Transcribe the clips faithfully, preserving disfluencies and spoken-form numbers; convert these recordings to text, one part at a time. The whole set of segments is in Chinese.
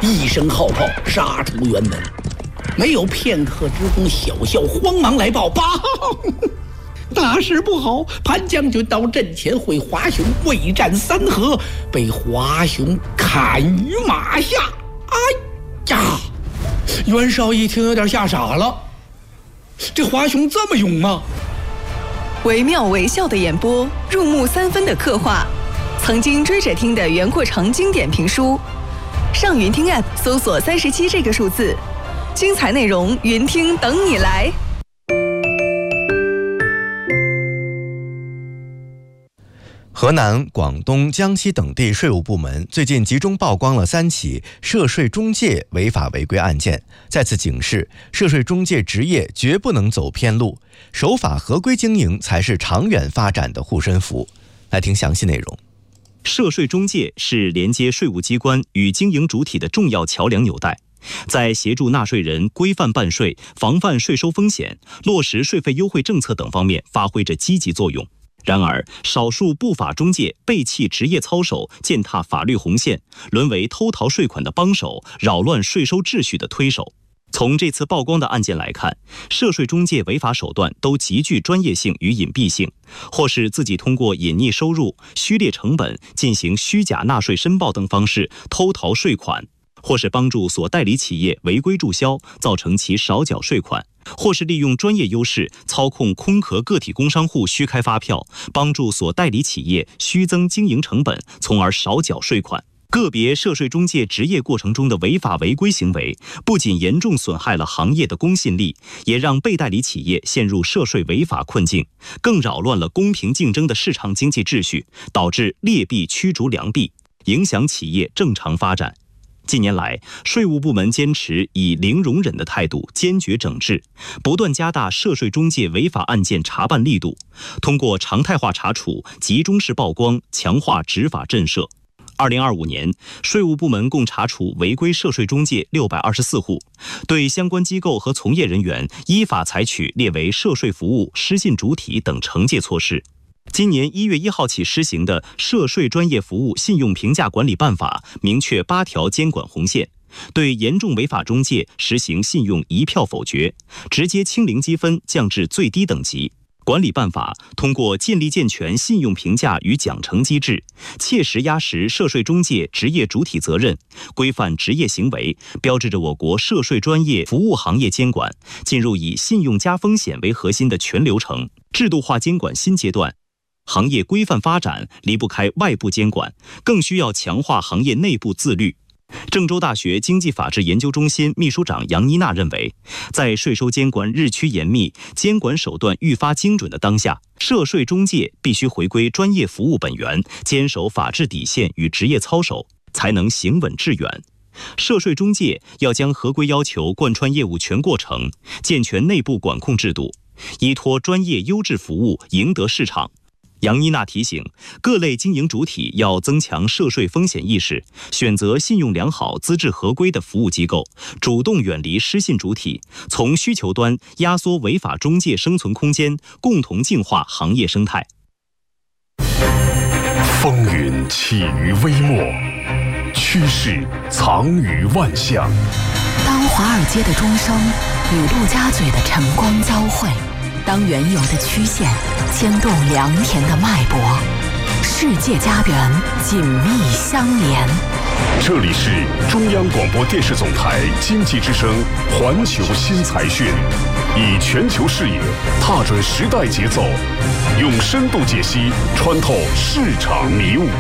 一声号炮杀出辕门，没有片刻之功，小校慌忙来报：报，大事不好！潘将军到阵前会华雄未战三合，被华雄砍于马下。哎呀！袁绍一听有点吓傻了，这华雄这么勇吗？ 惟妙惟肖的演播，入木三分的刻画，曾经追着听的袁阔成经典评书。上云听 App 搜索三十七这个数字，精彩内容云听等你来。 河南、广东、江西等地税务部门最近集中曝光了三起涉税中介违法违规案件，再次警示涉税中介职业绝不能走偏路，守法合规经营才是长远发展的护身符。来听详细内容。 涉税中介是连接税务机关与经营主体的重要桥梁纽带，在协助纳税人规范办税、防范税收风险、落实税费优惠政策等方面发挥着积极作用。然而，少数不法中介背弃职业操守，践踏法律红线，沦为偷逃税款的帮手，扰乱税收秩序的推手。从这次曝光的案件来看，涉税中介违法手段都极具专业性与隐蔽性，或是自己通过隐匿收入、虚列成本、进行虚假纳税申报等方式偷逃税款，或是帮助所代理企业违规注销，造成其少缴税款，或是利用专业优势操控空壳个体工商户虚开发票，帮助所代理企业虚增经营成本，从而少缴税款。个别涉税中介执业过程中的违法违规行为，不仅严重损害了行业的公信力，也让被代理企业陷入涉税违法困境，更扰乱了公平竞争的市场经济秩序，导致劣币驱逐良币，影响企业正常发展。近年来，税务部门坚持以零容忍的态度坚决整治，不断加大涉税中介违法案件查办力度，通过常态化查处、集中式曝光，强化执法震慑。二零二五年，税务部门共查处违规涉税中介六百二十四户，对相关机构和从业人员依法采取列为涉税服务失信主体等惩戒措施。今年一月一号起施行的《涉税专业服务信用评价管理办法》明确八条监管红线，对严重违法中介实行信用一票否决，直接清零积分，降至最低等级。管理办法通过建立健全信用评价与奖惩机制，切实压实涉税中介职业主体责任，规范职业行为，标志着我国涉税专业服务行业监管进入以信用加风险为核心的全流程制度化监管新阶段。行业规范发展离不开外部监管，更需要强化行业内部自律。郑州大学经济法治研究中心秘书长杨妮娜认为，在税收监管日趋严密、监管手段愈发精准的当下，涉税中介必须回归专业服务本源，坚守法治底线与职业操守，才能行稳致远。涉税中介要将合规要求贯穿业务全过程，健全内部管控制度，依托专业优质服务赢得市场。杨妮娜提醒，各类经营主体要增强涉税风险意识，选择信用良好、资质合规的服务机构，主动远离失信主体，从需求端压缩违法中介生存空间，共同净化行业生态。 风云起于微末，趋势藏于万象。 当华尔街的钟声与陆家嘴的晨光交汇，当原有的曲线牵动良田的脉搏，世界家园紧密相连。 这里是中央广播电视总台经济之声环球新财讯，以全球视野踏准时代节奏，用深度解析穿透市场迷雾。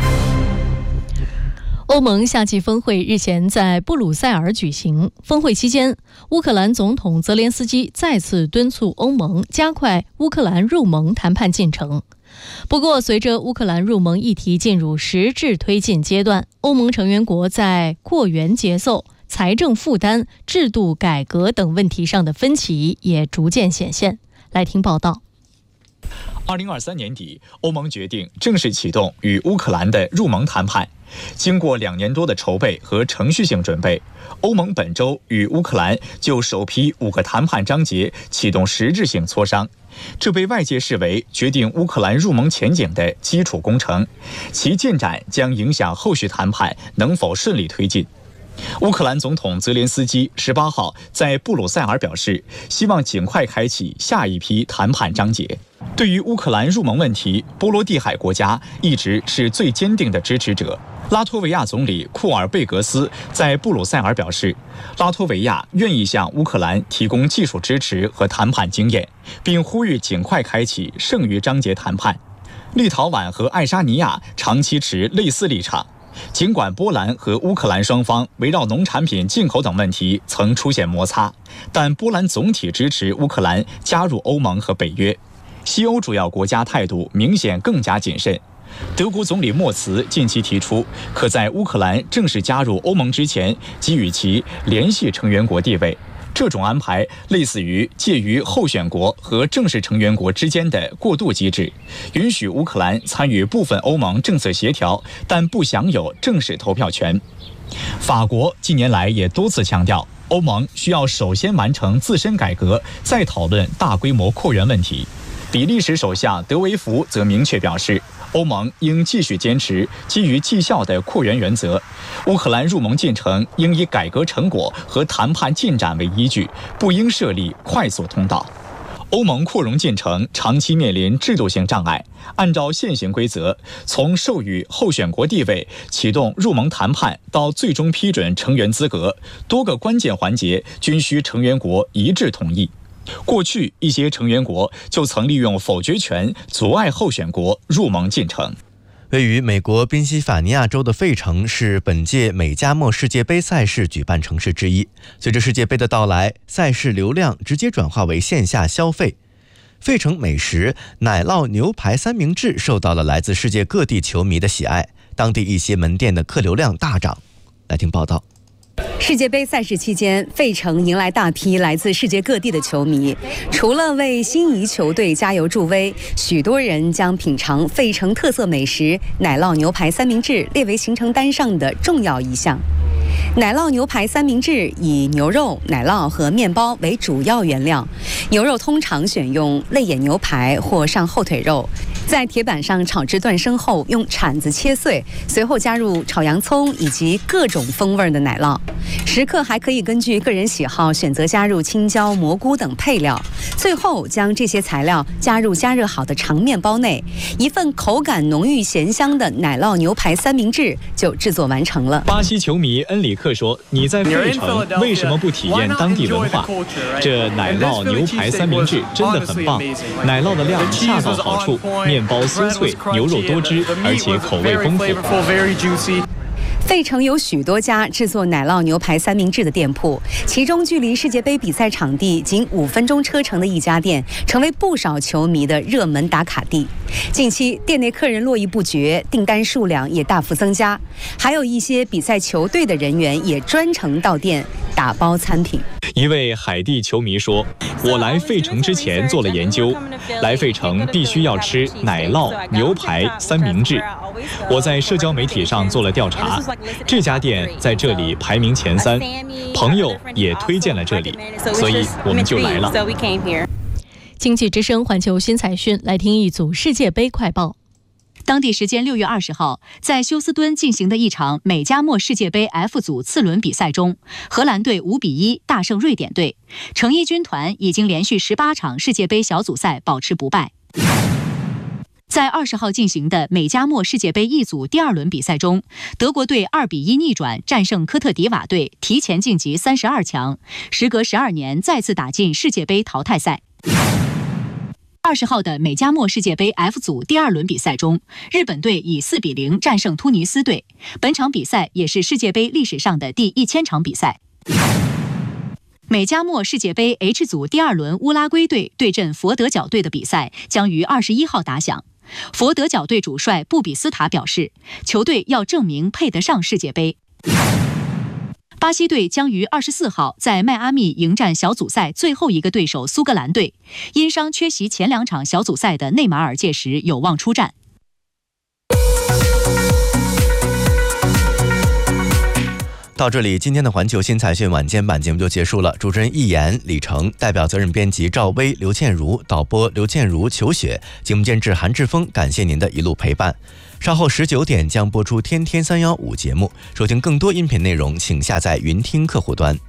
欧盟夏季峰会日前在布鲁塞尔举行。峰会期间，乌克兰总统泽连斯基再次敦促欧盟加快乌克兰入盟谈判进程。不过，随着乌克兰入盟议题进入实质推进阶段，欧盟成员国在扩员节奏、财政负担、制度改革等问题上的分歧也逐渐显现。来听报道。 二零二三年底，欧盟决定正式启动与乌克兰的入盟谈判。经过两年多的筹备和程序性准备，欧盟本周与乌克兰就首批五个谈判章节启动实质性磋商，这被外界视为决定乌克兰入盟前景的基础工程，其进展将影响后续谈判能否顺利推进。 乌克兰总统泽连斯基十八号在布鲁塞尔表示，希望尽快开启下一批谈判章节。对于乌克兰入盟问题，波罗的海国家一直是最坚定的支持者。拉脱维亚总理库尔贝格斯在布鲁塞尔表示，拉脱维亚愿意向乌克兰提供技术支持和谈判经验，并呼吁尽快开启剩余章节谈判。立陶宛和爱沙尼亚长期持类似立场。尽管波兰和乌克兰双方围绕农产品进口等问题曾出现摩擦，但波兰总体支持乌克兰加入欧盟和北约。西欧主要国家态度明显更加谨慎。德国总理默茨近期提出，可在乌克兰正式加入欧盟之前给予其联系成员国地位。这种安排类似于介于候选国和正式成员国之间的过渡机制，允许乌克兰参与部分欧盟政策协调，但不享有正式投票权。法国近年来也多次强调，欧盟需要首先完成自身改革，再讨论大规模扩员问题。比利时首相德维福则明确表示，欧盟应继续坚持基于绩效的扩员原则，乌克兰入盟进程应以改革成果和谈判进展为依据，不应设立快速通道。欧盟扩容进程长期面临制度性障碍，按照现行规则，从授予候选国地位、启动入盟谈判到最终批准成员资格，多个关键环节均需成员国一致同意。过去一些成员国就曾利用否决权阻碍候选国入盟进程。 位于美国宾夕法尼亚州的费城是本届美加墨世界杯赛事举办城市之一。随着世界杯的到来，赛事流量直接转化为线下消费。费城美食奶酪牛排三明治受到了来自世界各地球迷的喜爱，当地一些门店的客流量大涨。来听报道。 世界杯赛事期间，费城迎来大批来自世界各地的球迷。除了为心仪球队加油助威，许多人将品尝费城特色美食奶酪牛排三明治列为行程单上的重要一项。奶酪牛排三明治以牛肉、奶酪和面包为主要原料，牛肉通常选用肋眼牛排或上后腿肉，在铁板上炒至断生后，用铲子切碎，随后加入炒洋葱以及各种风味的奶酪。食客还可以根据个人喜好选择加入青椒、蘑菇等配料，最后将这些材料加入加热好的长面包内，一份口感浓郁咸香的奶酪牛排三明治就制作完成了。 巴西球迷恩里克说：“你在费城为什么不体验当地文化？这奶酪牛排三明治真的很棒，奶酪的量恰到好处，面包酥脆，牛肉多汁，而且口味丰富。” 费城有许多家制作奶酪牛排三明治的店铺，其中距离世界杯比赛场地仅五分钟车程的一家店，成为不少球迷的热门打卡地。近期店内客人络绎不绝，订单数量也大幅增加，还有一些比赛球队的人员也专程到店打包餐品。 一位海地球迷说：“我来费城之前做了研究，来费城必须要吃奶酪牛排三明治。我在社交媒体上做了调查，这家店在这里排名前三，朋友也推荐了这里，所以我们就来了。” 经济之声环球新财讯，来听一组世界杯快报。 当地时间六月二十号，在休斯敦进行的一场美加墨世界杯 F 组次轮比赛中，荷兰队五比一大胜瑞典队，橙衣军团已经连续十八场世界杯小组赛保持不败。在二十号进行的美加墨世界杯 E 组第二轮比赛中，德国队二比一逆转战胜科特迪瓦队，提前晋级三十二强，时隔十二年再次打进世界杯淘汰赛。二十号的美加墨世界杯 F 组第二轮比赛中，日本队以四比零战胜突尼斯队，本场比赛也是世界杯历史上的第一千场比赛。美加墨世界杯 H 组第二轮乌拉圭队对阵佛得角队的比赛将于二十一号打响。佛得角队主帅布比斯塔表示，球队要证明配得上世界杯。巴西队将于二十四号在迈阿密迎战小组赛最后一个对手苏格兰队，因伤缺席前两场小组赛的内马尔届时有望出战。 到这里，今天的环球新财讯晚间版节目就结束了。主持人易言、李成，代表责任编辑赵薇、刘倩茹，导播刘倩茹、裘雪，节目监制韩志峰。感谢您的一路陪伴。稍后十九点将播出《天天三幺五》节目，收听更多音频内容，请下载云听客户端。